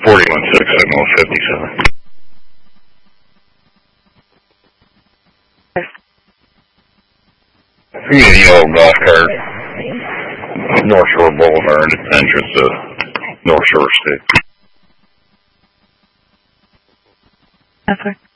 41-6, signal 57. Give me the old golf cart, North Shore Boulevard, entrance to North Shore State. Okay.